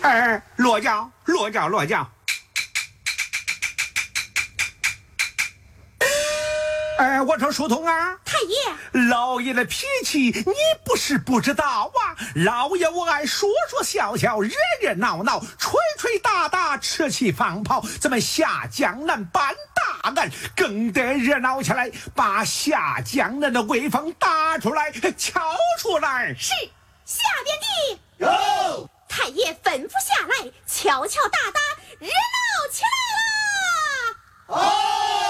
落轿，落轿，落轿。我说书童啊， 太爷， 老爷的脾气你不是不知道啊。老爷我爱说说笑笑，热热闹闹，吹吹打打，吃起放炮，咱们下江南办大案，更得热闹起来，把下江南的威风打出来，敲出来。 是，下边的有太爷吩咐下来，敲敲打打，热闹起来啦！ 好。